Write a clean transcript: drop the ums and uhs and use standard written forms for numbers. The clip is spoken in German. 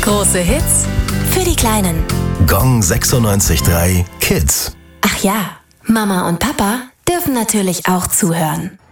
Große Hits für die Kleinen. Gong 96.3 Kids. Ach ja, Mama und Papa dürfen natürlich auch zuhören.